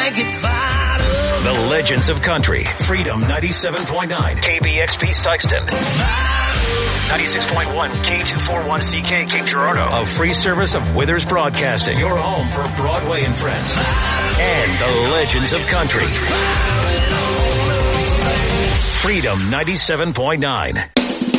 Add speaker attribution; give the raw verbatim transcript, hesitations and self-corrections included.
Speaker 1: can't get fired up.
Speaker 2: The Legends of Country. Freedom ninety-seven point nine. K B X P Sykeston. ninety-six point one K two forty-one C K Cape Girardeau. A free service of Withers Broadcasting. Your home for Broadway and Friends. And the Legends of Country. Freedom ninety-seven point nine.